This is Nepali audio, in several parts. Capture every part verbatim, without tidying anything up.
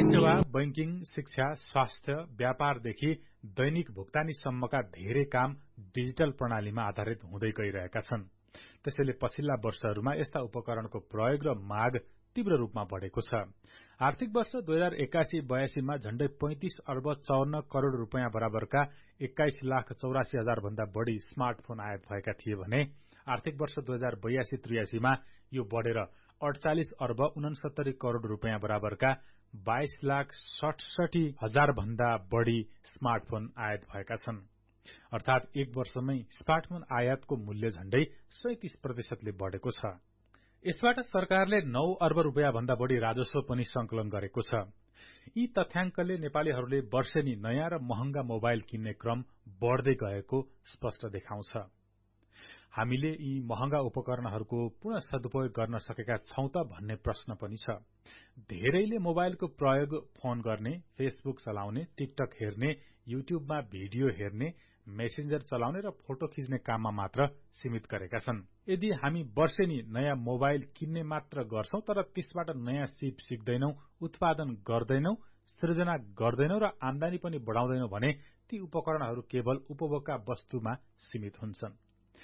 सरकारी सेवा, बैंकिङ, शिक्षा, स्वास्थ्य, व्यापारदेखि दैनिक भुक्तानीसम्मका धेरै काम डिजिटल प्रणालीमा आधारित हुँदै गइरहेका छन्। त्यसैले पछिल्ला वर्षहरूमा यस्ता उपकरणको प्रयोग र माग तीव्र रूपमा बढेको छ। आर्थिक वर्ष दुई हजार एकासी बयासीमा झण्डै पैंतिस अर्ब चौन्न करोड़ रूपियाँ बराबरका एक्काइस लाख चौरासी हजार भन्दा बढ़ी स्मार्टफोन आयात भएका थिए भने आर्थिक वर्ष दुई हजार बयासी त्रियासीमा यो बढ़ेर अड़चालिस अर्ब उनसत्तरी करोड़ रूपियाँ बराबरका बाइस लाख सडसठी हजार भन्दा बढ़ी स्मार्टफोन आयात भएका छन्। अर्थात एक वर्षमै स्मार्टफोन आयातको मूल्य झण्डै सैंतीस प्रतिशतले बढ़ेको छ। यसबाट सरकारले नौ अर्ब रूपियाँ भन्दा बढ़ी राजस्व पनि संकलन गरेको छ। यी तथ्याङ्कले नेपालीहरूले वर्षेनी नयाँ र महँगा मोबाइल किन्ने क्रम बढ़दै गएको स्पष्ट देखाउँछ। हामीले यी महँगा उपकरणहरूको पूर्ण सदुपयोग गर्न सकेका छौं त भन्ने प्रश्न पनि छ। धेरैले मोबाइलको प्रयोग फोन गर्ने, फेसबुक चलाउने, टिकटक हेर्ने, युट्युबमा भिडियो हेर्ने, मेसेन्जर चलाउने र फोटो खिच्ने काममा मात्र सीमित गरेका छन्। यदि हामी वर्षेनी नयाँ मोबाइल किन्ने मात्र गर्छौं तर त्यसबाट नयाँ सिप सिक्दैनौं, उत्पादन गर्दैनौं, सृजना गर्दैनौं र आमदानी पनि बढाउँदैनौं भने ती उपकरणहरू केवल उपभोगका वस्तुमा सीमित हुन्छन्।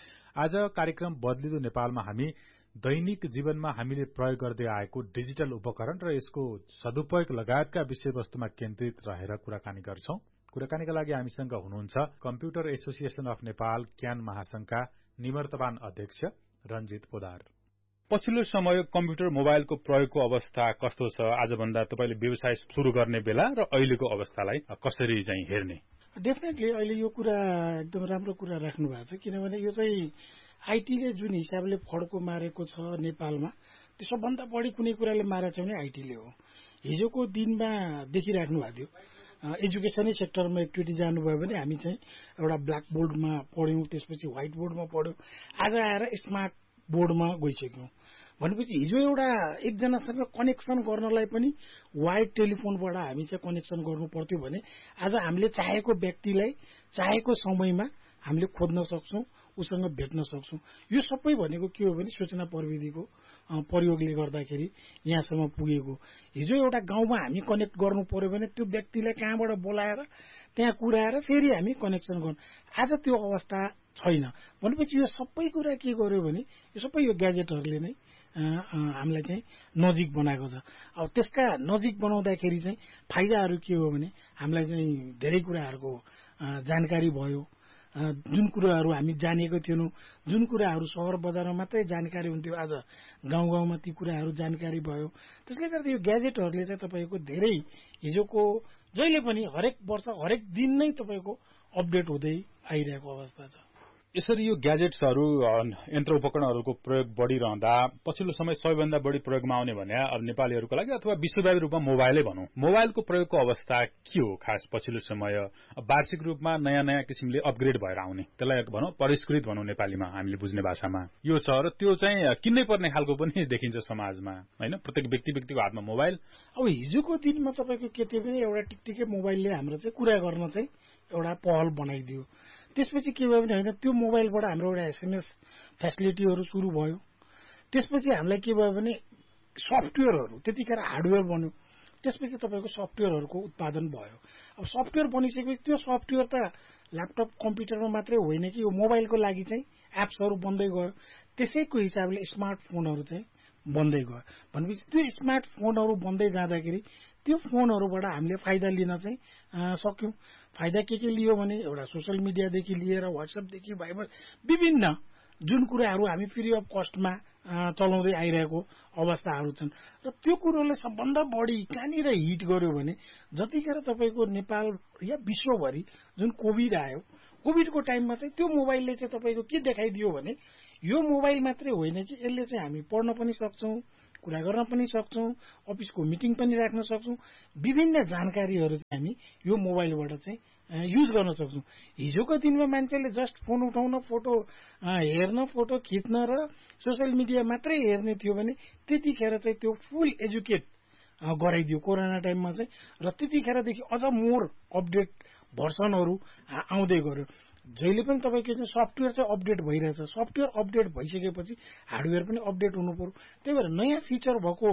आज कार्यक्रम बदलिदो नेपालमा हामी दैनिक जीवनमा हामीले प्रयोग गर्दै आएको डिजिटल उपकरण र यसको सदुपयोग लगायतका विषयवस्तुमा केन्द्रित रहेर कुराकानी गर्छौं। कुराकानीका लागि हामीसँग हुनुहुन्छ computer association of Nepal can महासंघका निवर्तमान अध्यक्ष रञ्जित पोदार। पछिल्लो समय कम्प्युटर मोबाइलको प्रयोगको अवस्था कस्तो छ? आजभन्दा तपाईले व्यवसाय शुरू गर्ने बेला र अहिलेको अवस्थालाई कसरी चाहिँ हेर्ने? डेफिनेटली अहिले यो कुरा एकदम राम्रो कुरा राख्नु भएको छ, किनभने यो चाहिँ आइटीले जुन हिसाबले फड्को मारेको छ नेपालमा, त्यो सबभन्दा बढी कुनै कुराले मारेको छ भने आइटीले हो। हिजोको दिनमा देखिराख्नु भएको थियो, एजुकेसनै सेक्टरमा एकचोटि जानुभयो भने हामी चाहिँ एउटा ब्ल्याक बोर्डमा पढ्यौं, त्यसपछि व्हाइट बोर्डमा पढ्यौं, आज आएर स्मार्ट बोर्डमा गइसक्यौं। भनेपछि हिजो एउटा एकजनासँग कनेक्सन गर्नलाई पनि वायर्ड टेलिफोनबाट हामी चाहिँ कनेक्सन गर्नु पर्थ्यो भने आज हामीले चाहेको व्यक्तिलाई चाहेको समयमा हामीले खोज्न सक्छौं, उसँग भेट्न सक्छौं। यो सबै भनेको के हो भने सूचना प्रविधिको प्रयोगले गर्दाखेरि यहाँसम्म पुगेको। हिजो एउटा गाउँमा हामी कनेक्ट गर्नु पर्यो भने त्यो व्यक्तिलाई कहाँबाट बोलाएर त्यहाँ कुराएर फेरि हामी कनेक्सन गर्नु, आज त्यो अवस्था छैन। भनेपछि यो सबै कुरा के गर्यो भने यो सबै यो ग्याजेटहरूले नै हामीलाई चाहिँ नजिक बनाएको छ। अब त्यसका नजिक बनाउँदाखेरि चाहिँ फाइदाहरू के हो भने हामीलाई चाहिँ धेरै कुराहरूको जानकारी भयो, जुन कुराहरू हामी जानेको थिएनौं, जुन कुराहरू शहर बजारमा मात्रै जानकारी हुन्थ्यो आज गाउँ गाउँमा ती कुराहरू जानकारी भयो। त्यसले गर्दा यो ग्याजेटहरूले चाहिँ तपाईको धेरै हिजोको जहिले पनि हरेक वर्ष हरेक दिन नै तपाईको अपडेट हुँदै आइरहेको अवस्था छ। यसरी यो ग्याजेट्सहरू यन्त्र उपकरणहरूको प्रयोग बढ़िरहँदा पछिल्लो समय सबैभन्दा बढ़ी प्रयोगमा आउने भने अब नेपालीहरूको लागि अथवा विश्वव्यापी रूपमा मोबाइलै भनौं, मोबाइलको प्रयोगको अवस्था के हो? खास पछिल्लो समय वार्षिक रूपमा नयाँ नयाँ किसिमले अपग्रेड भएर आउने, त्यसलाई भनौं परिष्कृत भनौं नेपालीमा हामीले बुझ्ने भाषामा, यो छ र त्यो चाहिँ किन्नै पर्ने खालको पनि देखिन्छ समाजमा, हैन? प्रत्येक व्यक्ति व्यक्तिको हातमा मोबाइल। अब हिजोको दिनमा तपाईको के थियो भने एउटा टिकटिके मोबाइलले हाम्रो चाहिँ कुरा गर्न चाहिँ एउटा पहल बनाइदियो। त्यसपछि के भयो भने हैन त्यो मोबाइलबाट हाम्रो एउटा एसएमएस फेसिलिटीहरू सुरु भयो। त्यसपछि हामीलाई के भयो भने सफ्टवेयरहरू, त्यतिखेर हार्डवेयर बन्यो, त्यसपछि तपाईको सफ्टवेयरहरूको उत्पादन भयो। अब सफ्टवेयर बनिसकेपछि त्यो सफ्टवेयर त ल्यापटप कम्प्युटरमा मात्रै होइन कि यो मोबाइलको लागि चाहिँ एप्सहरू बन्दै गयो। त्यसैको हिसाबले स्मार्टफोनहरू चाहिँ बन्दै गयो। भनेपछि त्यो स्मार्टफोनहरू बन्दै जाँदाखेरि त्यो फोनहरूबाट हामीले फाइदा लिन चाहिँ सक्यौं। फाइदा के के लियो भने एउटा सोशल मिडियादेखि लिएर व्हाट्सएपदेखि भाइबर विभिन्न जुन कुराहरू हामी फ्री अफ कस्टमा चलाउँदै आइरहेको अवस्थाहरू छन् र त्यो कुरोले सबभन्दा बढी कहाँनिर हिट गर्यो भने जतिखेर तपाईको नेपाल या विश्वभरि जुन कोभिड आयो, कोभिडको टाइममा चाहिँ त्यो मोबाइलले चाहिँ तपाईको के देखाइदियो भने यो मोबाइल मात्रै होइन कि यसले चाहिँ हामी पढ्न पनि सक्छौं, कुरा गर्न पनि सक्छौं, अफिसको मिटिङ पनि राख्न सक्छौं, विभिन्न जानकारीहरू चाहिँ हामी यो मोबाइलबाट चाहिँ युज गर्न सक्छौं। हिजोको दिनमा मान्छेले जस्ट फोन उठाउन, फोटो हेर्न, फोटो खिच्न र सोशल मिडिया मात्रै हेर्ने थियो भने त्यतिखेर चाहिँ त्यो फुल एजुकेट गराइदियो कोरोना टाइममा चाहिँ, र त्यतिखेरदेखि अझ मोर अपडेट भर्सनहरू आउँदै गर्यो। जहिले पनि तपाईको सफ्टवेयर चाहिँ अपडेट भइरहेछ, सफ्टवेयर अपडेट भइसकेपछि हार्डवेयर पनि अपडेट हुनु पर्यो। त्यही भएर नयाँ फिचर भएको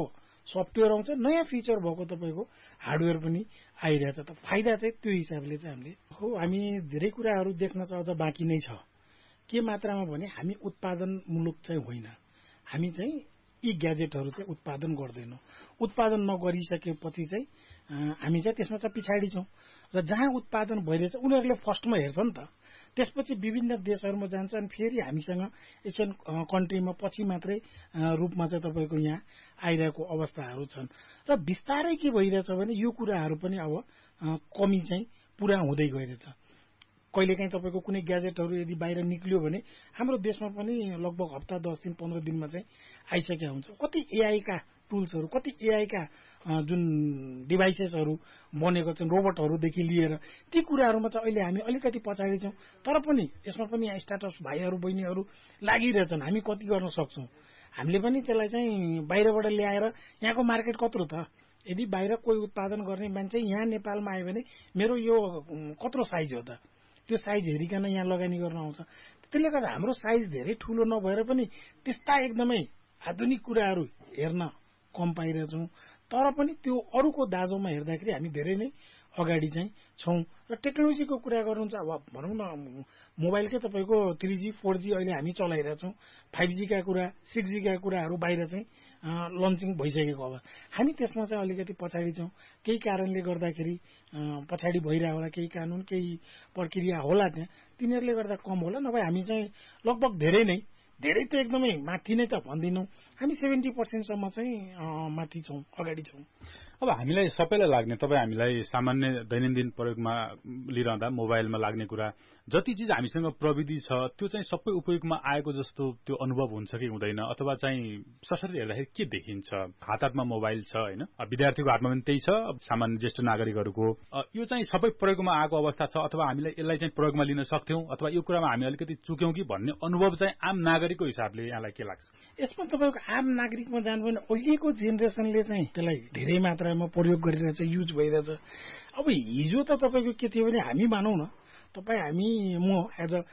सफ्टवेयर आउँछ, नयाँ फिचर भएको तपाईँको हार्डवेयर पनि आइरहेछ। त फाइदा चाहिँ त्यो हिसाबले चाहिँ हामीले हो हामी धेरै कुराहरू देख्न चाहिँ अझ बाँकी नै छ। के मात्रामा भने हामी उत्पादन मुलुक चाहिँ होइन, हामी चाहिँ यी ग्याजेटहरू चाहिँ उत्पादन गर्दैनौँ। उत्पादन नगरिसकेपछि चाहिँ हामी चाहिँ त्यसमा चाहिँ पछाडि छौँ र जहाँ उत्पादन भइरहेछ उनीहरूले फर्स्टमा हेर्छ नि त, त्यसपछि विभिन्न देशहरूमा जान्छ अनि फेरि हामीसँग एसियन कन्ट्रीमा पछि मात्रै रूपमा चाहिँ तपाईँको यहाँ आइरहेको अवस्थाहरू छन्। र बिस्तारै के भइरहेछ भने यो कुराहरू पनि अब कमी चाहिँ पुरा हुँदै गइरहेछ। कहिलेकाहीँ तपाईँको कुनै ग्याजेटहरू यदि बाहिर निक्लियो भने हाम्रो देशमा पनि लगभग हप्ता दस दिन पन्ध्र दिनमा चाहिँ आइसकेका हुन्छ। कति एआईका टुल्सहरू, कति एआईका जुन डिभाइसेसहरू बनेको छन् रोबोटहरूदेखि लिएर ती कुराहरूमा चाहिँ अहिले हामी अलिकति पछाडि छौँ। तर पनि यसमा पनि यहाँ स्टार्टअप्स भाइहरू बहिनीहरू लागिरहेछन्। हामी कति गर्न सक्छौँ, हामीले पनि त्यसलाई चाहिँ बाहिरबाट ल्याएर यहाँको मार्केट कत्रो त, यदि बाहिर कोही उत्पादन गर्ने मान्छे यहाँ नेपालमा आयो भने मेरो यो कत्रो साइज हो त, त्यो साइज हेरिकन यहाँ लगानी गर्न आउँछ। त्यसले गर्दा हाम्रो साइज धेरै ठुलो नभएर पनि त्यस्ता एकदमै आधुनिक कुराहरू हेर्न कम पाइरहेछौँ। तर पनि त्यो अरूको दाँजोमा हेर्दाखेरि हामी धेरै नै अगाडि चाहिँ छौँ। र टेक्नोलोजीको कुरा गर्नुहुन्छ, अब भनौँ न मोबाइलकै तपाईँको थ्री जी फोर जी अहिले हामी चलाइरहेछौँ, फाइभ जीका कुरा सिक्स जीका कुराहरू बाहिर चाहिँ लन्चिङ भइसकेको अब हामी त्यसमा चाहिँ अलिकति पछाडि छौँ। केही कारणले गर्दाखेरि पछाडि भइरहेको होला, केही कानुन केही प्रक्रिया होला त्यहाँ, तिनीहरूले गर्दा कम होला। नभए हामी चाहिँ लगभग धेरै नै धेरै त एकदमै माथि नै त भन्दिनौँ, हामी सेभेन्टी पर्सेन्टसम्म चाहिँ माथि छौँ, अगाडि छौँ। अब हामीलाई सबैलाई लाग्ने, तपाईँ हामीलाई सामान्य दैनन्दिन प्रयोगमा लिइरहँदा मोबाइलमा लाग्ने कुरा जति चिज हामीसँग प्रविधि छ त्यो चाहिँ सबै उपयोगमा आएको जस्तो त्यो अनुभव हुन्छ कि हुँदैन, अथवा चाहिँ सरसरी हेर्दाखेरि के देखिन्छ? हात हातमा मोबाइल छ होइन, विद्यार्थीको हातमा पनि त्यही छ, सामान्य ज्येष्ठ नागरिकहरूको यो चाहिँ सबै प्रयोगमा आएको अवस्था छ, अथवा हामीलाई यसलाई चाहिँ प्रयोगमा लिन सक्थ्यौँ, अथवा यो कुरामा हामी अलिकति चुक्यौँ कि भन्ने अनुभव चाहिँ आम नागरिकको हिसाबले यहाँलाई के लाग्छ? यसमा तपाईँको आम नागरिकमा जानु भने अहिलेको जेनेरेसनले चाहिँ त्यसलाई धेरै मात्रामा प्रयोग गरिरहेछ, युज भइरहेछ। अब हिजो त तपाईँको के थियो भने हामी मानौँ न, तपाईँ हामी म एज अ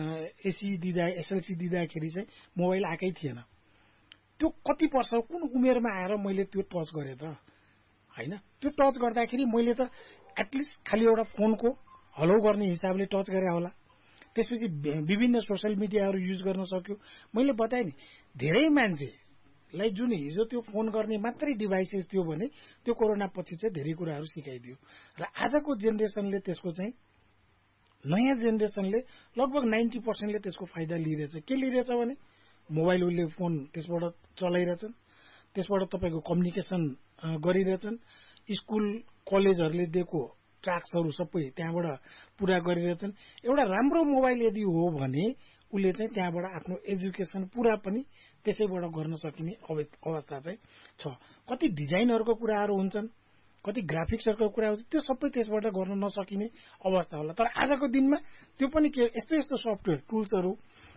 एसी दिँदा एसएलसी दिँदाखेरि चाहिँ मोबाइल आएकै थिएन। त्यो कति वर्ष कुन उमेरमा आएर मैले त्यो टच गरेँ त होइन? त्यो टच गर्दाखेरि मैले त एटलिस्ट खालि एउटा फोनको हलो गर्ने हिसाबले टच गरेँ होला। त्यसपछि विभिन्न सोसियल मिडियाहरू युज गर्न सक्यो। मैले बताएँ नि, धेरै मान्छेलाई जुन हिजो त्यो फोन गर्ने मात्रै डिभाइसेस थियो भने त्यो कोरोना पछि चाहिँ धेरै कुराहरू सिकाइदियो। र आजको जेनेरेसनले त्यसको चाहिँ नयाँ जेनेरेसनले लगभग नाइन्टी पर्सेन्टले त्यसको फाइदा लिइरहेछ। के लिइरहेछ भने मोबाइल उसले फोन त्यसबाट चलाइरहेछन्, त्यसबाट तपाईँको कम्युनिकेसन गरिरहेछन्, स्कुल कलेजहरूले दिएको ट्र्याक्सहरू सबै त्यहाँबाट पुरा गरिरहेछन्। एउटा राम्रो मोबाइल यदि हो भने उसले चाहिँ त्यहाँबाट आफ्नो एजुकेसन पुरा पनि त्यसैबाट गर्न सकिने अवस्था चाहिँ छ। कति डिजाइनहरूको कुराहरू हुन्छन्, कति ग्राफिक्सहरूको कुरा हुन्छ, त्यो सबै त्यसबाट गर्न नसकिने अवस्था होला। तर आजको दिनमा त्यो पनि के यस्तो यस्तो सफ्टवेयर टुल्सहरू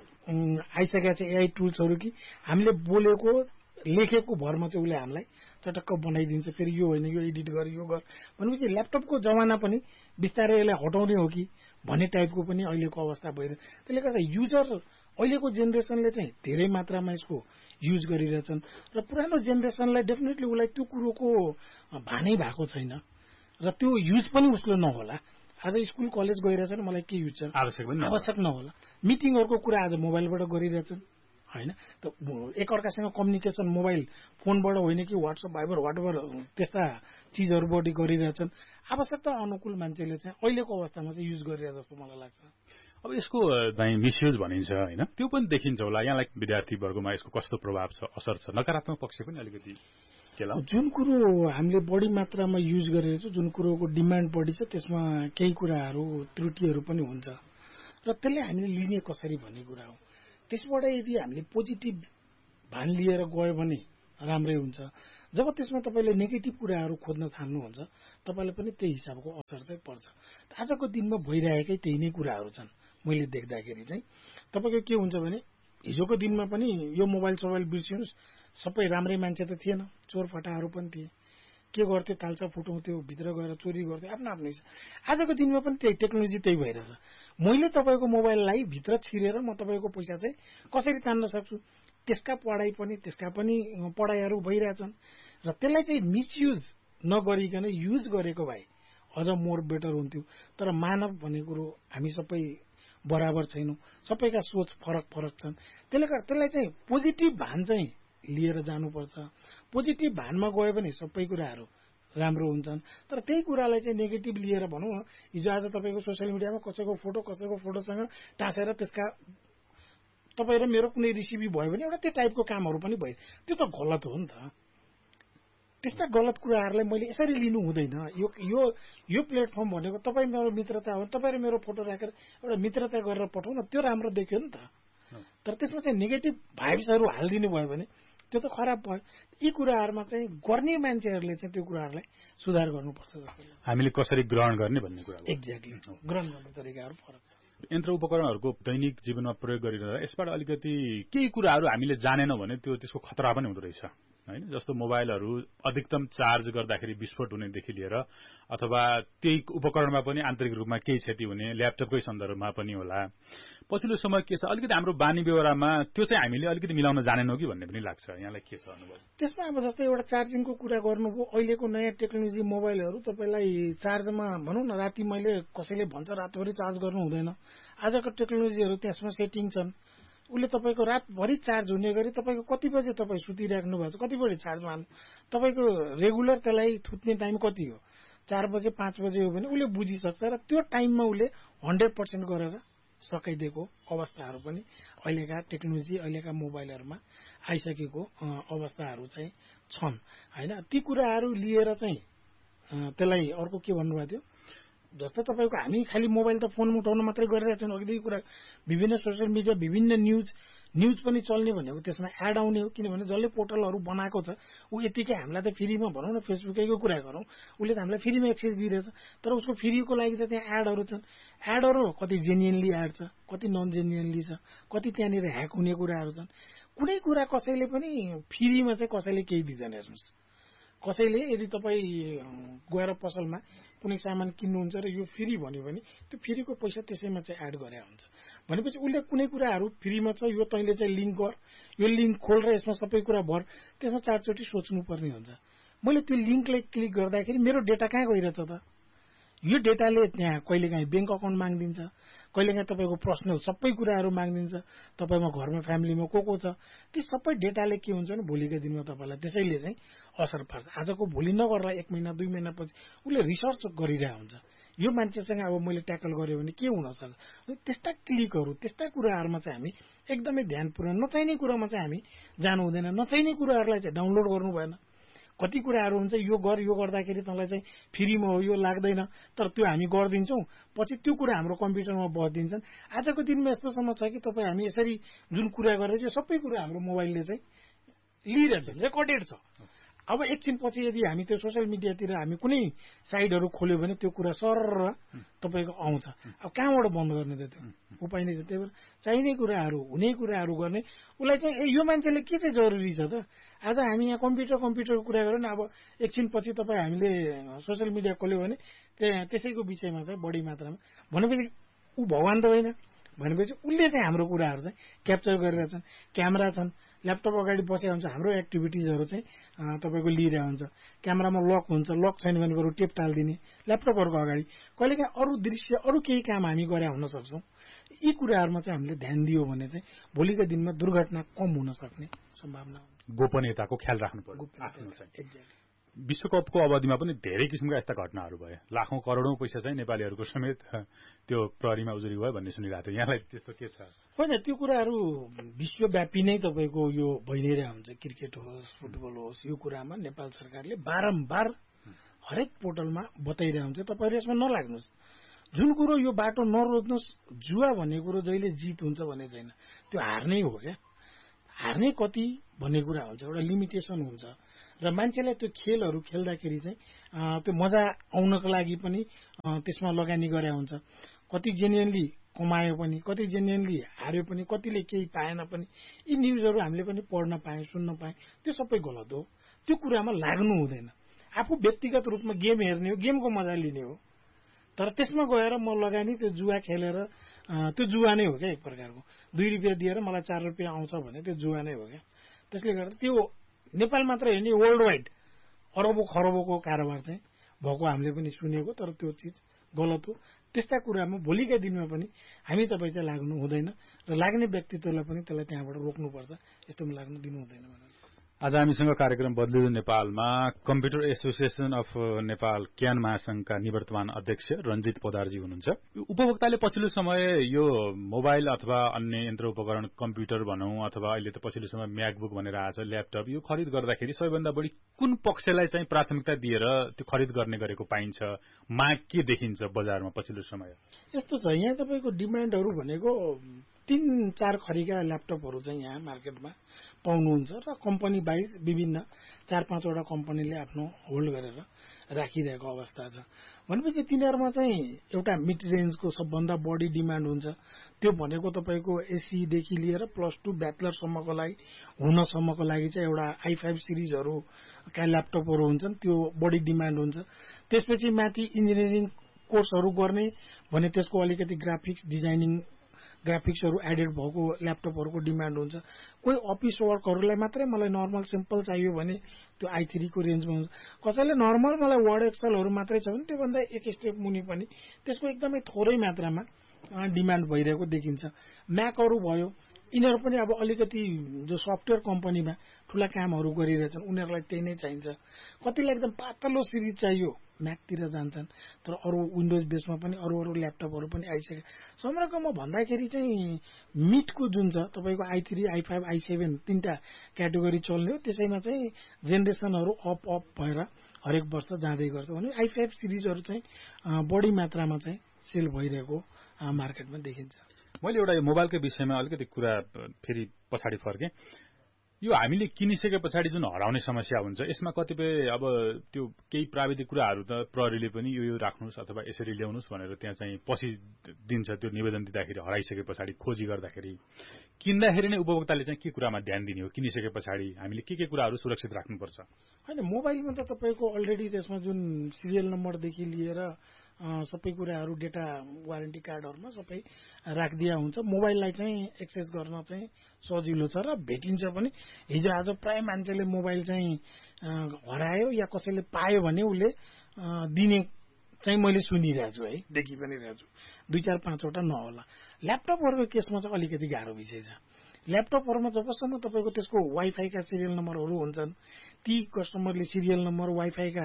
आइसकेका छ, एआई टुल्सहरू कि हामीले बोलेको लेखेको भरमा चाहिँ उसले हामीलाई चटक्क बनाइदिन्छ। फेरि यो होइन यो एडिट गर यो गर भनेपछि ल्यापटपको जमाना पनि बिस्तारै यसलाई हटाउने हो कि भन्ने टाइपको पनि अहिलेको अवस्था भइरहेछ। त्यसले गर्दा युजर अहिलेको जेनेरेसनले चाहिँ धेरै मात्रामा यसको युज गरिरहेछन् र पुरानो जेनेरेसनलाई डेफिनेटली उसलाई त्यो कुरोको भानै भएको छैन र त्यो युज पनि उसले नहोला। आज स्कुल कलेज गइरहेछन्, मलाई के युज छ आवश्यक नहोला। मिटिङहरूको कुरा आज मोबाइलबाट गरिरहेछन् होइन, त एकअर्कासँग कम्युनिकेसन मोबाइल फोनबाट होइन कि वाट्सएप भाइबर वाटएभर त्यस्ता चिजहरूबाट गरिरहेछन्। आवश्यकता अनुकूल मान्छेले चाहिँ अहिलेको अवस्थामा चाहिँ युज गरिरहेछ जस्तो मलाई लाग्छ। अब यसको चाहिँ मिसयुज भनिन्छ होइन, त्यो पनि देखिन्छ होला। यहाँलाई विद्यार्थी वर्गमा यसको कस्तो प्रभाव छ, असर छ, नकारात्मक पक्ष पनि अलिकति के ल? जुन कुरो हामीले बढी मात्रामा युज गरिरहेछौँ, जुन कुरोको डिमान्ड बढी छ, त्यसमा केही कुराहरू त्रुटिहरू पनि हुन्छ र त्यसले हामीले लिने कसरी भन्ने कुरा हो। त्यसबाट यदि हामीले पोजिटिभ भान लिएर गयो भने राम्रै हुन्छ। जब त्यसमा तपाईँले नेगेटिभ कुराहरू खोज्न थाल्नुहुन्छ तपाईँलाई पनि त्यही हिसाबको असर चाहिँ पर्छ। आजको दिनमा भइरहेकै त्यही नै कुराहरू छन्। मैले देख्दाखेरि चाहिँ तपाईँको के हुन्छ भने हिजोको दिनमा पनि यो मोबाइल सोबाइल बिर्सिनुहोस्, सबै राम्रै मान्छे त थिएन, चोरफटाहरू पनि थिए, के गर्थ्यो ताल्चा फुटाउँथ्यो, भित्र गएर चोरी गर्थ्यो, आफ्नो आफ्नो हिसाब। आजको दिनमा पनि त्यही टेक्नोलोजी त्यही भइरहेछ। मैले तपाईँको मोबाइललाई भित्र छिरेर म तपाईँको पैसा चाहिँ कसरी तान्न सक्छु, त्यसका पढाइ पनि त्यसका पनि पढाइहरू भइरहेछन्। र त्यसलाई चाहिँ मिसयुज नगरिकन युज गरेको भए अझ मोर बेटर हुन्थ्यो। तर मानव भन्ने कुरो हामी सबै बराबर छैनौँ, सबैका सोच फरक फरक छन्। त्यसले गर्दा त्यसलाई चाहिँ पोजिटिभ भान चाहिँ लिएर जानुपर्छ। पोजिटिभ भानमा गयो भने सबै कुराहरू राम्रो हुन्छन्। तर त्यही कुरालाई चाहिँ नेगेटिभ लिएर भनौँ न, हिजो आज तपाईँको सोसियल मिडियामा कसैको फोटो कसैको फोटोसँग टाँसेर त्यसका तपाईँ र मेरो कुनै रिसिभी भयो भने एउटा त्यो टाइपको कामहरू पनि भयो, त्यो त गलत हो नि त। त्यस्ता गलत कुराहरूलाई मैले यसरी लिनु हुँदैन। यो यो यो प्लेटफर्म भनेको तपाईँ मेरो मित्रता हो, तपाईँ र मेरो फोटो राखेर एउटा मित्रता गरेर पठाउँ न, त्यो राम्रो देख्यो नि त। तर त्यसमा चाहिँ नेगेटिभ भाइब्सहरू हालिदिनु भयो भने त्यो त खराब भयो। यी कुराहरूमा चाहिँ गर्ने मान्छेहरूले चाहिँ त्यो कुराहरूलाई सुधार गर्नुपर्छ जस्तो लाग्छ। हामीले कसरी ग्रहण गर्ने भन्ने कुरा एक्ज्याक्टली ग्रहण गर्ने तरिकाहरू फरक छ। यन्त्र उपकरणहरूको दैनिक जीवनमा प्रयोग गरिरहँदा यसबाट अलिकति केही कुराहरू हामीले जानेनौँ भने त्यो त्यसको खतरा पनि हुँदो रहेछ हैन। जस्तो मोबाइलहरू अधिकतम चार्ज गर्दाखेरि विस्फोट हुनेदेखि लिएर अथवा त्यही उपकरणमा पनि आन्तरिक रूपमा केही क्षति हुने, ल्यापटपकै सन्दर्भमा पनि होला। पछिल्लो समय के छ, अलिकति हाम्रो बानी व्यवहारमा त्यो चाहिँ हामीले अलिकति मिलाउन जानेनौँ कि भन्ने पनि लाग्छ। यहाँलाई के छ अनुभव? त्यसमा अब जस्तै एउटा चार्जिङको कुरा गर्नुभयो, अहिलेको नयाँ टेक्नोलोजी मोबाइलहरू तपाईँलाई चार्जमा भनौँ न, राति मैले कसैले भन्छ रातभरि चार्ज गर्नु हुँदैन, आजको टेक्नोलोजीहरू त्यसमा सेटिङ छन्। उसले तपाईँको रातभरि चार्ज हुने गरी तपाईँको कति बजे तपाईँ सुतिराख्नु भएको छ, कति बजे चार्जमा हाल्नु, तपाईँको रेगुलर त्यसलाई थुत्ने टाइम कति हो, चार बजे पाँच बजे हो भने उसले बुझिसक्छ र त्यो टाइममा उसले हन्ड्रेड पर्सेन्ट गरेर सकाइदिएको अवस्थाहरू पनि अहिलेका टेक्नोलोजी अहिलेका मोबाइलहरूमा आइसकेको अवस्थाहरू चाहिँ छन् होइन। ती कुराहरू लिएर चाहिँ त्यसलाई अर्को के भन्नुभएको थियो, जस्तै तपाईँको हामी खालि मोबाइल त फोनमा उठाउन मात्रै गरिरहेको छौँ। अघिदेखि कुरा विभिन्न सोसियल मिडिया विभिन्न न्युज न्युज पनि चल्ने भनेको त्यसमा एड आउने हो, किनभने जसले पोर्टलहरू बनाएको छ ऊ यतिकै हामीलाई त फ्रीमा भनौँ न, फेसबुकैको कुरा गरौँ, उसले त हामीलाई फ्रीमा एक्सेस दिइरहेछ। तर उसको फ्रीको लागि त त्यहाँ एडहरू छन्। एडहरू कति जेन्युनली एड छ, कति नन जेन्युनली छ, कति त्यहाँनिर ह्याक हुने कुराहरू छन्। कुनै कुरा कसैले पनि फ्रीमा चाहिँ कसैले केही दिँदैन। हेर्नुहोस्, कसैले यदि तपाईँ गएर पसलमा कुनै सामान किन्नुहुन्छ र यो फ्री भन्यो भने त्यो फ्रीको पैसा त्यसैमा चाहिँ एड गरे हुन्छ। भनेपछि उसले कुनै कुराहरू फ्रीमा छ, यो तैँले चाहिँ लिङ्क गर, यो लिङ्क खोल र यसमा सबै कुरा भर, त्यसमा चारचोटि सोच्नुपर्ने हुन्छ। मैले त्यो लिङ्कलाई क्लिक गर्दाखेरि मेरो डेटा कहाँ गइरहेछ त? यो डेटाले त्यहाँ कहिलेकाहीँ ब्याङ्क अकाउन्ट मागिदिन्छ, कहिलेकाहीँ तपाईँको पर्सनल सबै कुराहरू मागिदिन्छ, तपाईँमा घरमा फ्यामिलीमा को को छ, ती सबै डेटाले के हुन्छ भने भोलिको दिनमा तपाईँलाई त्यसैले चाहिँ असर पार्छ। आजको भोलि नगर्ला एक महिना दुई महिनापछि उसले रिसर्च गरिरहेको हुन्छ, यो मान्छेसँग अब मैले ट्याकल गरेँ भने के हुनसक्छ। त्यस्ता क्लिकहरू त्यस्ता कुराहरूमा चाहिँ हामी एकदमै ध्यानपूर्वक, नचाहिने कुरामा चाहिँ हामी जानु हुँदैन, नचाहिने कुराहरूलाई चाहिँ डाउनलोड गर्नु भएन। कति कुराहरू हुन्छ यो गर, यो गर्दाखेरि तँलाई चाहिँ फ्रीमा हो, यो लाग्दैन, तर त्यो हामी गरिदिन्छौँ, पछि त्यो कुरा हाम्रो कम्प्युटरमा बसिदिन्छन्। आजको दिनमा यस्तोसम्म छ कि तपाईँ हामी यसरी जुन कुरा गरेर यो सबै कुरा हाम्रो मोबाइलले चाहिँ लिइरहेछ, रेकर्डेड छ। अब एकछिनपछि यदि हामी त्यो सोसियल मिडियातिर हामी कुनै साइडहरू खोल्यो भने त्यो कुरा सर तपाईँको आउँछ। अब कहाँबाट बन्द गर्ने त? त्यो उपाय नै छ। त्यही भएर चाहिने कुराहरू हुने कुराहरू गर्ने उसलाई चाहिँ ए यो मान्छेले के चाहिँ जरुरी छ त? आज हामी यहाँ कम्प्युटर कम्प्युटरको कुरा गऱ्यौँ न, अब एकछिनपछि तपाईँ हामीले सोसियल मिडिया खोल्यो भने त्यहाँ त्यसैको विषयमा चाहिँ बढी मात्रामा भनेपछि ऊ भगवान् त होइन, भनेपछि उसले चाहिँ हाम्रो कुराहरू चाहिँ क्याप्चर गरिरहेछन्। क्यामेरा छन्, ल्यापटप अगाडि बसेको हुन्छ, हाम्रो एक्टिभिटिजहरू चाहिँ तपाईँको लिइरहेको हुन्छ। क्यामेरामा लक हुन्छ, लक छैन भने बरु टेप टालिदिने, ल्यापटपहरूको अगाडि कहिलेकाहीँ अरू दृश्य अरू केही काम हामी गरे हुन सक्छौँ। यी कुराहरूमा चाहिँ हामीले ध्यान दियो भने चाहिँ भोलिको दिनमा दुर्घटना कम हुन सक्ने सम्भावना हुन्छ। गोपनीयताको ख्याल राख्नु पर्यो आफ्नो चाहिँ। विश्वकपको अवधिमा पनि धेरै किसिमका यस्ता घटनाहरू भए, लाखौं करोडौं पैसा चाहिँ नेपालीहरूको समेत त्यो प्रहरीमा उजुरी भयो भन्ने सुनिरहेको थियो। यहाँलाई त्यस्तो के छ? होइन, त्यो कुराहरू विश्वव्यापी नै तपाईँको यो भइ नै रहेको हुन्छ। क्रिकेट होस्, फुटबल होस्, यो कुरामा नेपाल सरकारले बारम्बार हरेक पोर्टलमा बताइरहेको हुन्छ। तपाईँहरू यसमा नलाग्नुहोस्, जुन कुरो यो बाटो नरोज्नुहोस्। जुवा भन्ने कुरो जहिले जित हुन्छ भन्ने छैन, त्यो हार नै हो क्या। हार्ने कति भन्ने कुरा हुन्छ, एउटा लिमिटेसन हुन्छ र मान्छेलाई त्यो खेलहरू खेल्दाखेरि चाहिँ त्यो मजा आउनको लागि पनि त्यसमा लगानी गरे हुन्छ। कति जेन्युनली कमायो पनि, कति जेन्युनली हार्यो पनि, कतिले केही पाएन पनि। यी न्युजहरू हामीले पनि पढ्न पाएँ, सुन्न पाएँ, त्यो सबै गलत हो। त्यो कुरामा लाग्नु हुँदैन। आफू व्यक्तिगत रूपमा गेम हेर्ने हो, गेमको मजा लिने हो, तर त्यसमा गएर म लगानी त्यो जुवा खेलेर त्यो जुवा नै हो क्या। एक प्रकारको दुई रुपियाँ दिएर मलाई चार रुपियाँ आउँछ भने त्यो जुवा नै हो क्या। त्यसले गर्दा त्यो नेपाल मात्र होइन, वर्ल्ड वाइड अरबौं खरबौंको कारोबार चाहिँ भएको हामीले पनि सुनेको, तर त्यो चिज गलत हो। त्यस्ता कुरामा भोलिका दिनमा पनि हामी तपाईँ चाहिँ लाग्नु हुँदैन र लाग्ने व्यक्तित्वलाई पनि त्यसलाई त्यहाँबाट रोक्नुपर्छ, यस्तोमा लाग्नु दिनु हुँदैन भनेर। आज हामीसँग कार्यक्रम बदलिँदो नेपालमा computer association of Nepal can महासंघका निवर्तमान अध्यक्ष रञ्जित पोदारजी हुनुहुन्छ। उपभोक्ताले पछिल्लो समय यो मोबाइल अथवा अन्य यन्त्र उपकरण, कम्प्युटर भनौं अथवा अहिले त पछिल्लो समय म्याकबुक भनेर आछ, ल्यापटप, यो खरिद गर्दाखेरि सबैभन्दा बढी कुन पक्षलाई चाहिँ प्राथमिकता दिएर त्यो खरिद गर्ने गरेको पाइन्छ? माग के देखिन्छ बजारमा पछिल्लो समय? यस्तो छ, यहाँ तपाईँको डिमान्डहरू भनेको तीन चार खरीका ल्यापटपहरू चाहिँ यहाँ मार्केटमा पाउनुहुन्छ र कम्पनी वाइज विभिन्न चार पाँचवटा कम्पनीले आफ्नो होल्ड गरेर राखिरहेको अवस्था छ। भनेपछि तिनीहरूमा चाहिँ एउटा मिड रेन्जको सबभन्दा बढी डिमान्ड हुन्छ। त्यो भनेको तपाईँको एसीदेखि लिएर प्लस टू ब्याचलरसम्मको लागि हुनसम्मको लागि चाहिँ एउटा आई फाइभ सिरिजहरूका ल्यापटपहरू हुन्छन्, त्यो बढी डिमान्ड हुन्छ। त्यसपछि माथि इन्जिनियरिङ कोर्सहरू गर्ने भने त्यसको अलिकति ग्राफिक्स डिजाइनिङ ग्राफिक्सहरू एडेड भएको ल्यापटपहरूको डिमान्ड हुन्छ। कोही अफिस वर्कहरूलाई मात्रै मलाई नर्मल सिम्पल चाहियो भने त्यो आई थ्रीको रेन्जमा हुन्छ। कसैले नर्मल मलाई वर्ड एक्सलहरू मात्रै छ भने त्योभन्दा एक स्टेप मुनि पनि त्यसको एकदमै थोरै मात्रामा डिमान्ड भइरहेको देखिन्छ। म्याकहरू भयो, यिनीहरू पनि अब अलिकति जो सफ्टवेयर कम्पनीमा ठुला कामहरू गरिरहेछन् उनीहरूलाई त्यही नै चाहिन्छ। कतिलाई एकदम पातलो सिरिज चाहियो म्याकतिर जान्छन्, तर अरू विन्डोज बेसमा पनि अरू अरू ल्यापटपहरू पनि आइसके। समग्रमा भन्दाखेरि चाहिँ मिडको जुन छ तपाईँको I three I five I seven तीनटा क्याटेगोरी चल्ने हो। त्यसैमा चाहिँ जेनेरेसनहरू अप अप भएर हरेक वर्ष जाँदै गर्छ भने आई फाइभ सिरिजहरू चाहिँ बढी मात्रामा चाहिँ सेल भइरहेको मार्केटमा देखिन्छ। मैले एउटा यो मोबाइलकै विषयमा अलिकति कुरा फेरि पछाडि फर्केँ। यो हामीले किनिसके पछाडि जुन हराउने समस्या हुन्छ, यसमा कतिपय अब त्यो केही प्राविधिक कुराहरू त प्रहरीले पनि यो यो राख्नुहोस् अथवा यसरी ल्याउनुहोस् भनेर त्यहाँ चाहिँ पसिदिन्छ। त्यो निवेदन दिँदाखेरि हराइसके पछाडि खोजी गर्दाखेरि किन्दाखेरि नै उपभोक्ताले चाहिँ के कुरामा ध्यान दिने हो? किनिसके पछाडि हामीले के के कुराहरू सुरक्षित राख्नुपर्छ? होइन, मोबाइलमा त तपाईँको अलरेडी त्यसमा जुन सिरियल नम्बरदेखि लिएर सबै कुराहरू डेटा वारेन्टी कार्डहरूमा सबै राखिदिया हुन्छ। मोबाइललाई चाहिँ एक्सेस गर्न चाहिँ सजिलो छ र भेटिन्छ पनि। हिजो आज प्राय मान्छेले मोबाइल चाहिँ हरायो या कसैले पायो भने उसले दिने चाहिँ मैले सुनिरहेको छु है, देखि पनि रहेको छु। दुई चार पाँचवटा नहोला। ल्यापटपहरूको केसमा चाहिँ अलिकति गाह्रो विषय छ। ल्यापटपहरूमा जबसम्म तपाईँको त्यसको वाइफाईका सिरियल नम्बरहरू हुन्छन्, ती कस्टमरले सिरियल नम्बर वाइफाईका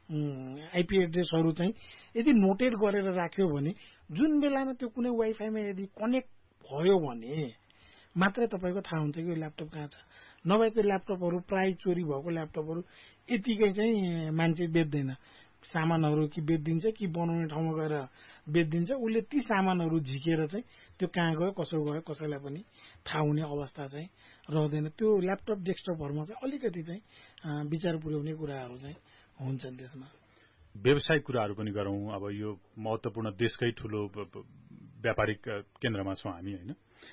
आइपी एड्रेसहरू चाहिँ यदि नोटेड गरेर राख्यो भने जुन बेलामा त्यो कुनै वाइफाईमा यदि कनेक्ट भयो भने मात्रै तपाईँको थाहा हुन्छ कि यो ल्यापटप कहाँ छ। नभए त्यो ल्यापटपहरू प्राय चोरी भएको ल्यापटपहरू यतिकै चाहिँ मान्छे बेच्दैन। सामानहरू कि बेचिदिन्छ कि बनाउने ठाउँमा गएर बेचिदिन्छ। उसले ती सामानहरू झिकेर चाहिँ त्यो कहाँ गयो कसो गयो कसैलाई पनि थाहा हुने अवस्था चाहिँ रहँदैन। त्यो ल्यापटप डेस्कटपहरूमा चाहिँ अलिकति चाहिँ विचार पुर्याउने कुराहरू चाहिँ हुन्छन्। त्यसमा व्यवसायिक कुराहरू पनि गरौँ। अब यो महत्त्वपूर्ण देशकै ठुलो व्यापारिक केन्द्रमा छौँ हामी होइन,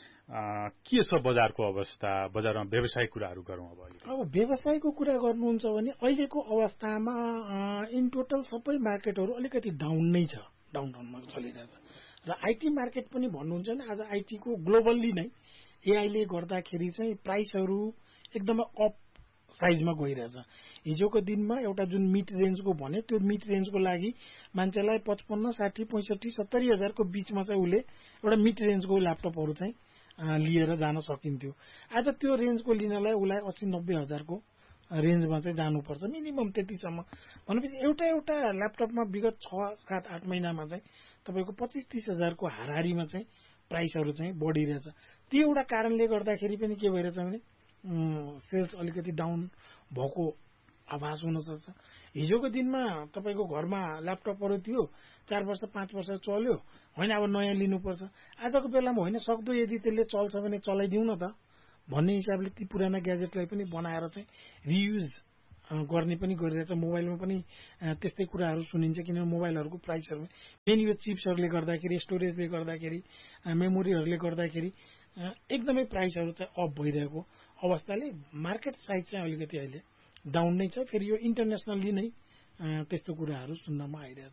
के छ बजारको अवस्था? बजारमा व्यवसायिक कुराहरू गरौँ। अब अब व्यवसायको कुरा गर्नुहुन्छ भने अहिलेको अवस्थामा इन टोटल सबै मार्केटहरू अलिकति डाउन नै छ, डाउन डाउनमा चलिरहेछ। र आइटी मार्केट पनि भन्नुहुन्छ भने आज आइटीको ग्लोबल्ली नै एआईले गर्दाखेरि चाहिँ प्राइसहरू एकदमै अप साइजमा गइरहेछ। हिजोको दिनमा एउटा जुन मिड रेन्जको भने त्यो मिड रेन्जको लागि मान्छेलाई पचपन्न साठी पैँसठी सत्तरी हजारको बिचमा चाहिँ उसले एउटा मिड रेन्जको ल्यापटपहरू चाहिँ लिएर जान सकिन्थ्यो। आज त्यो रेन्जको लिनलाई उसलाई अस्सी नब्बे हजारको रेन्जमा चाहिँ जानुपर्छ मिनिमम त्यतिसम्म। भनेपछि एउटा एउटा ल्यापटपमा विगत छ सात आठ महिनामा चाहिँ तपाईँको पच्चिस तीस हजारको हाराहारीमा चाहिँ प्राइसहरू चाहिँ बढिरहेछ। त्यो एउटा कारणले गर्दाखेरि पनि के भइरहेछ भने सेल्स अलिकति डाउन भएको आभास हुनसक्छ। हिजोको दिनमा तपाईँको घरमा ल्यापटपहरू थियो, चार वर्ष पाँच वर्ष चल्यो, होइन अब नयाँ लिनुपर्छ। आजको बेलामा होइन, सक्दो यदि त्यसले चल्छ भने चलाइदिउँ न त भन्ने हिसाबले ती पुराना ग्याजेटलाई पनि बनाएर चाहिँ रियुज गर्ने पनि गरिरहेछ। मोबाइलमा पनि त्यस्तै कुराहरू सुनिन्छ, किनभने मोबाइलहरूको प्राइसहरू मेन यो चिप्सहरूले गर्दाखेरि, स्टोरेजले गर्दाखेरि, मेमोरीहरूले गर्दाखेरि एकदमै प्राइसहरू चाहिँ अप भइरहेको अवस्थाले मार्केट साइज चाहिँ अलिकति अहिले डाउन नै छ। फेरि यो इन्टरनेसनल्ली नै त्यस्तो कुराहरू सुन्नमा आइरहेछन्।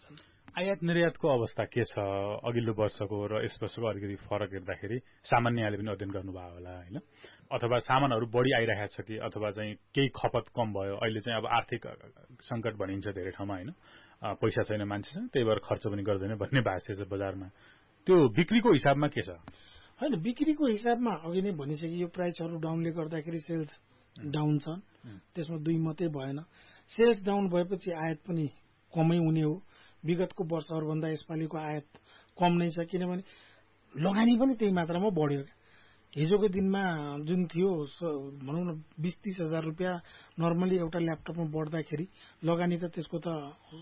आयात निर्यातको अवस्था के छ अघिल्लो वर्षको र यस वर्षको अलिकति फरक हेर्दाखेरि सामान्यले पनि अध्ययन गर्नुभयो होला हैन अथवा सामानहरू बढी आइरहेको छ कि अथवा चाहिँ केही खपत कम भयो अहिले चाहिँ अब आर्थिक संकट भनिन्छ धेरै ठाउँमा हैन पैसा छैन मान्छेसँग त्यही भएर खर्च पनि गर्दैन भन्ने भाष्य छ बजारमा त्यो बिक्रीको हिसाबमा के छ हैन बिक्रीको हिसाबमा अघि नै भनिसके यो प्राइसहरू डाउनले गर्दाखेरि सेल्स डाउन छ त्यसमा दुई मात्रै भएन सेल्स डाउन भएपछि आयात पनि कमै हुने हो विगतको वर्षहरूभन्दा यसपालिको आयात कम नै छ किनभने लगानी पनि त्यही मात्रामा बढ्यो हिजोको दिनमा जुन थियो भनौँ न बीस तीस हजार रुपियाँ नर्मली एउटा ल्यापटपमा बढ्दाखेरि लगानी त त्यसको त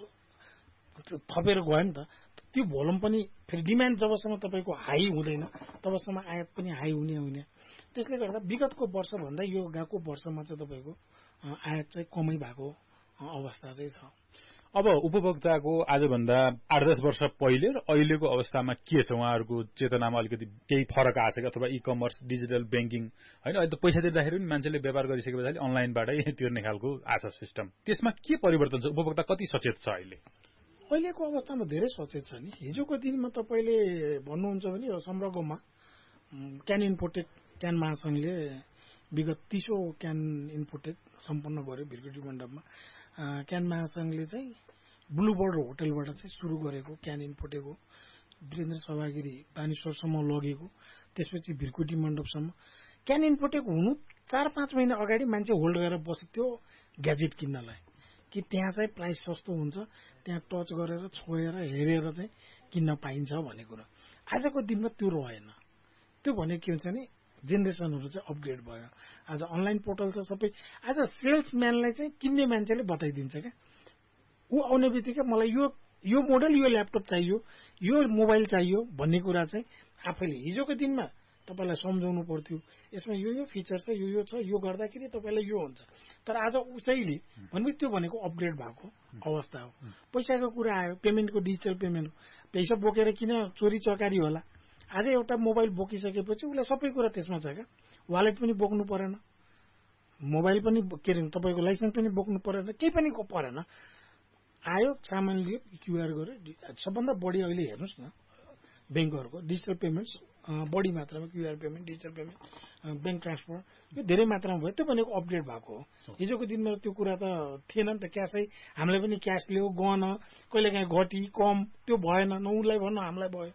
थपेर गयो नि त त्यो भोल्युम पनि फेरि डिमान्ड जबसम्म तपाईँको हाई हुँदैन तबसम्म आयात पनि हाई हुने हुने त्यसले गर्दा विगतको वर्षभन्दा यो गएको वर्षमा चाहिँ तपाईँको आयात चाहिँ कमै भएको अवस्था चाहिँ छ अब उपभोक्ताको आजभन्दा आठ दस वर्ष पहिले र अहिलेको अवस्थामा के छ उहाँहरूको चेतनामा अलिकति केही फरक आएको छ कि अथवा इ कमर्स डिजिटल ब्याङ्किङ होइन अहिले त पैसा तिर्दाखेरि पनि मान्छेले व्यापार गरिसके पछाडि अनलाइनबाटै तिर्ने खालको आछ सिस्टम त्यसमा के परिवर्तन छ उपभोक्ता कति सचेत छ अहिले अहिलेको अवस्थामा धेरै सचेत छ नि हिजोको दिनमा तपाईँले भन्नुहुन्छ भने यो सम्रगोमा क्यान इन्पोर्टेड क्यान महासंघले विगत तीसौं क्यान इन्पोर्टेड सम्पन्न गर्यो भिरकुटी मण्डपमा क्यान महासंघले चाहिँ ब्लूबर्ड होटलबाट चाहिँ सुरु गरेको क्यान इन्पोर्टेको वीरेन्द्र सभागिरी बानेश्वरसम्म लगेको त्यसपछि भिरकुटी मण्डपसम्म क्यान इन्पोर्टेको हुनु चार पाँच महिना अगाडि मान्छे होल्ड गरेर बसेको ग्याजेट किन्नलाई कि त्यहाँ चाहिँ प्राइस सस्तो हुन्छ त्यहाँ टच गरेर छोएर हेरेर चाहिँ किन्न पाइन्छ भन्ने कुरा आजको दिनमा त्यो रहेन त्यो भने के हुन्छ भने जेनेरेसनहरू चाहिँ अपग्रेड भयो आज अनलाइन पोर्टल छ सबै आज सेल्सम्यानलाई चाहिँ किन्ने मान्छेले बताइदिन्छ क्या ऊ आउने बित्तिकै मलाई यो यो मोडल यो ल्यापटप चाहियो यो मोबाइल चाहियो भन्ने कुरा चाहिँ आफैले हिजोको दिनमा तपाईँलाई सम्झाउनु पर्थ्यो यसमा यो यो फिचर छ यो यो छ यो गर्दाखेरि तपाईँलाई यो हुन्छ तर आज उसैले भनेपछि त्यो भनेको अपग्रेड भएको अवस्था हो पैसाको कुरा आयो पेमेन्टको डिजिटल पेमेन्ट हो पैसा बोकेर किन चोरी चकारी होला आज एउटा मोबाइल बोकिसकेपछि उसलाई सबै कुरा त्यसमा छ क्या वालेट पनि बोक्नु परेन मोबाइल पनि के अरे तपाईँको लाइसेन्स पनि बोक्नु परेन केही पनि परेन आयो सामान लियो क्युआर गर्यो सबभन्दा बढी अहिले हेर्नुहोस् न ब्याङ्कहरूको डिजिटल पेमेन्ट्स बढी मात्रामा QR payment digital payment bank transfer यो धेरै मात्रामा भयो त्यो भनेको अपग्रेड भएको हो हिजोको दिनमा त्यो कुरा त थिएन नि त क्यासै हामीलाई पनि क्यास लियो गन कहिले काहीँ घटी कम त्यो भएन न उसलाई भन्नु हामीलाई भयो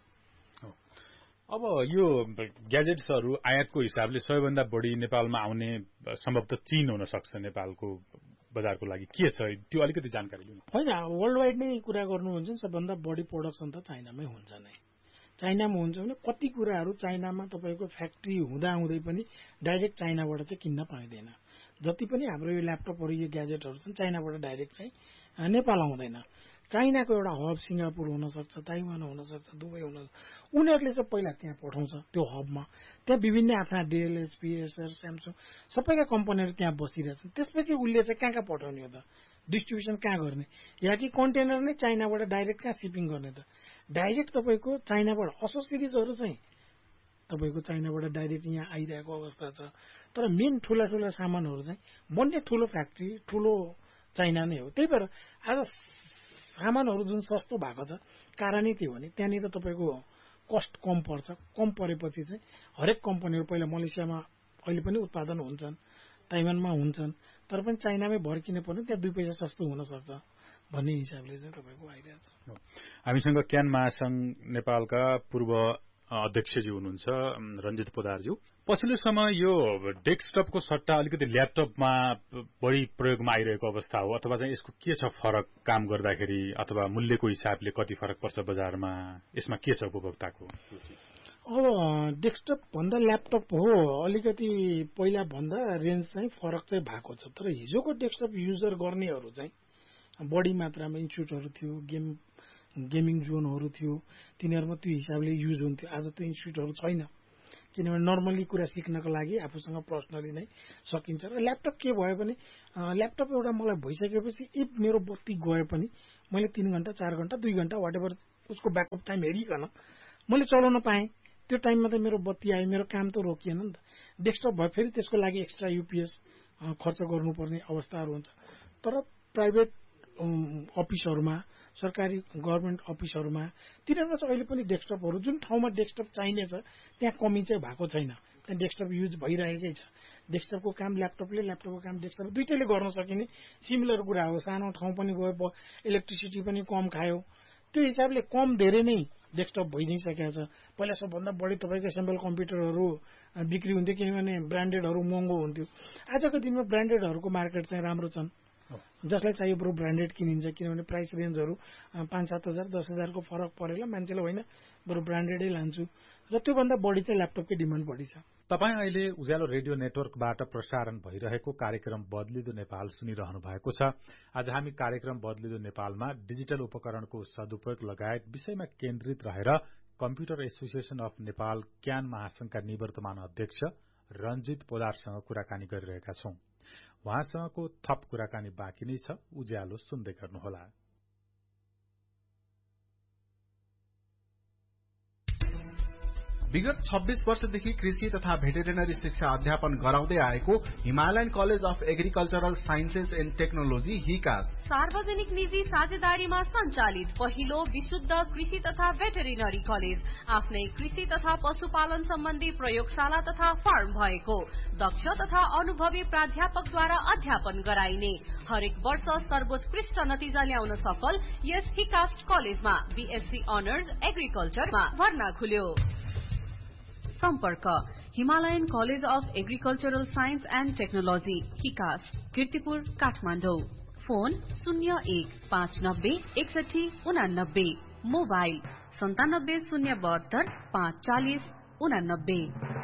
अब यो ग्याजेट्सहरू आयातको हिसाबले सबैभन्दा बढी नेपालमा आउने सम्भवतः चीन हुन सक्छ नेपालको बजारको लागि के छ त्यो अलिकति जानकारी लिनु होइन वर्ल्ड वाइड नै कुरा गर्नुहुन्छ भने सबभन्दा बढी प्रोडक्सन त चाइनामै हुन्छ नै चाइनामा हुन्छ भने कति कुराहरू चाइनामा तपाईँको फ्याक्ट्री हुँदा हुँदै पनि डाइरेक्ट चाइनाबाट चाहिँ किन्न पाइँदैन जति पनि हाम्रो यो ल्यापटपहरू यो ग्याजेटहरू छन् चाइनाबाट डाइरेक्ट चाहिँ नेपाल आउँदैन चाइनाको एउटा हब सिङ्गापुर हुनसक्छ ताइवान हुनसक्छ दुबई हुन उनीहरूले चाहिँ पहिला त्यहाँ पठाउँछ त्यो हबमा त्यहाँ विभिन्न आफ्ना डेल एचपी एसर स्यामसङ सबैका कम्पनीहरू त्यहाँ बसिरहेछन् त्यसपछि उसले चाहिँ कहाँ कहाँ पठाउने हो त डिस्ट्रिब्युसन कहाँ गर्ने या कि कन्टेनर नै चाइनाबाट डाइरेक्ट कहाँ सिपिङ गर्ने त डाइरेक्ट तपाईँको चाइनाबाट असो सिरिजहरू चाहिँ तपाईँको चाइनाबाट डाइरेक्ट यहाँ आइरहेको अवस्था छ तर मेन ठुला ठुला सामानहरू चाहिँ बन्ने ठुलो फ्याक्ट्री ठुलो चाइना नै हो त्यही भएर आज सामानहरू जुन सस्तो भएको छ कारणै के भने त्यहाँनिर तपाईँको कस्ट कम पर्छ कम परेपछि चाहिँ हरेक कम्पनीहरू पहिला मलेसियामा अहिले पनि उत्पादन हुन्छन् ताइवानमा हुन्छन् तर पनि चाइनामै भर किने पर्ने त्यहाँ दुई पैसा सस्तो हुन सक्छ भन्ने हिसाबले चाहिँ तपाईँको आइरहेछ हामीसँग क्यान महासंघ नेपालका पूर्व अध्यक्षज्यू हुनुहुन्छ रञ्जित पोदारज्यू पछिल्लो समय यो डेस्कटपको सट्टा अलिकति ल्यापटपमा बढी प्रयोगमा आइरहेको अवस्था हो अथवा चाहिँ यसको के छ फरक काम गर्दाखेरि अथवा मूल्यको हिसाबले कति फरक पर्छ बजारमा यसमा के छ उपभोक्ताको अब डेस्कटप भन्दा ल्यापटप हो अलिकति पहिला भन्दा रेन्ज चाहिँ फरक चाहिँ भएको छ तर हिजोको डेस्कटप युजर गर्नेहरू चाहिँ बढी मात्रामा इन्स्टिट्युटहरू थियो गेम गेमिङ जोनहरू थियो तिनीहरूमा त्यो हिसाबले युज हुन्थ्यो आज त्यो इन्स्टिट्युटहरू छैन किनभने नर्मली कुरा सिक्नको लागि आफूसँग पर्सनली नै सकिन्छ र ल्यापटप के भयो भने ल्यापटप एउटा मलाई भइसकेपछि इफ मेरो बत्ती गए पनि मैले तीन घण्टा चार घण्टा दुई घण्टा वाट एभर उसको ब्याकअप टाइम हेरिकन मैले चलाउन पाएँ त्यो टाइममा त मेरो बत्ती आयो मेरो काम त रोकिएन नि त डेस्कटप भयो फेरि त्यसको लागि एक्स्ट्रा युपिएस खर्च गर्नुपर्ने अवस्थाहरू हुन्छ तर प्राइभेट अफिसहरूमा, सरकारी गभर्मेन्ट अफिसहरूमा, तिनीहरूमा चाहिँ अहिले पनि डेस्कटपहरू जुन ठाउँमा डेस्कटप चाहिने छ त्यहाँ कमी चाहिँ भएको छैन। त्यहाँ डेस्कटप युज भइरहेकै छ। डेस्कटपको काम ल्यापटपले, ल्यापटपको काम डेस्कटप दुइटैले गर्न सकिने सिमिलर कुरा हो। सानो ठाउँ पनि गयो, इलेक्ट्रिसिटी पनि कम खायो, त्यो हिसाबले कम धेरै नै डेस्कटप भइ नै सकेको छ। पहिला सबभन्दा बढी तपाईँको एसेम्बल कम्प्युटरहरू बिक्री हुन्थ्यो किनभने ब्रान्डेडहरू महँगो हुन्थ्यो। आजको दिनमा ब्रान्डेडहरूको मार्केट चाहिँ राम्रो छन्। जसलाई चाहियो बरु ब्रान्डेड किनिन्छ किनभने प्राइस रेन्जहरू पाँच सात हजार दस हजारको फरक परेर मान्छेले होइन बरु ब्रान्डेडै लान्छु र त्योभन्दा बढी चाहिँ ल्यापटपकै डिमान्ड बढी छ। तपाईँ अहिले उज्यालो रेडियो नेटवर्कबाट प्रसारण भइरहेको कार्यक्रम बदलिदो नेपाल सुनिरहनु भएको छ। आज हामी कार्यक्रम बदलिदो नेपालमा डिजिटल उपकरणको सदुपयोग लगायत विषयमा केन्द्रित रहेर computer association of Nepal can महासंघका निवर्तमान अध्यक्ष रञ्जित पोदारसँग कुराकानी गरिरहेका छौं। उहाँसँगको थप कुराकानी बाँकी नै छ, उज्यालो सुन्दै गर्नुहोला। विगत छब्बीस वर्षदेखि कृषि तथा भेटेरिनरी शिक्षा अध्यापन गराउँदै आएको Himalayan college of agricultural sciences and technology हिकास सार्वजनिक निजी साझेदारीमा सञ्चालित पहिलो विशुद्ध कृषि तथा भेटेरिनरी कलेज, आफ्नै कृषि तथा पशुपालन सम्बन्धी प्रयोगशाला तथा फार्म भएको, दक्ष तथा अनुभवी प्राध्यापकद्वारा अध्यापन गराइने, हरेक वर्ष सर्वोत्कृष्ट नतिजा ल्याउन सफल यस हिकास कलेजमा बीएससी अनर्स एग्रिकल्चरमा भर्ना खुल्यो। सम्पर्क Himalayan college of agricultural science and technology हिकास, Kirtipur, Kathmandu. Phone शून्य एक पाँच नब्बे एकसठी उनानब्बे, मोबाइल सन्तानब्बे शून्य बहत्तर पाँच चालिस उनानब्बे।